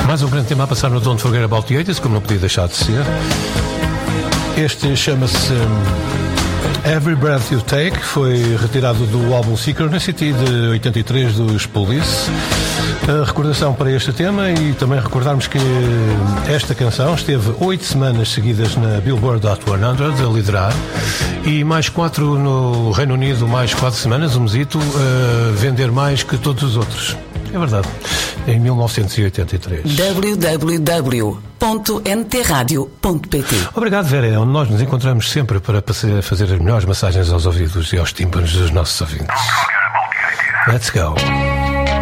Mais um grande tema a passar no Don't Forget About the 80s, como não podia deixar de ser. Este chama-se Every Breath You Take, foi retirado do álbum Synchronicity de 83 dos Police. A recordação para este tema e também recordarmos que esta canção esteve 8 semanas seguidas na Billboard Hot 100 a liderar e mais 4 no Reino Unido, mais 4 semanas, um mesito, a vender mais que todos os outros. É verdade, em 1983. www.ntradio.pt. Obrigado, Vera, é onde nós nos encontramos sempre para fazer as melhores massagens aos ouvidos e aos tímpanos dos nossos ouvintes. Let's go.